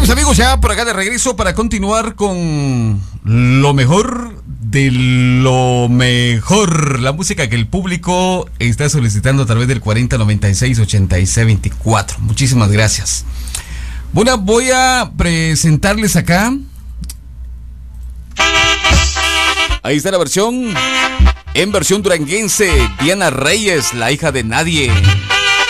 Bueno, mis amigos, ya por acá de regreso para continuar con lo mejor de lo mejor. La música que el público está solicitando a través del 4096-8624. Muchísimas gracias. Bueno, voy a presentarles acá. Ahí está la versión, en versión duranguense, Diana Reyes, La hija de nadie.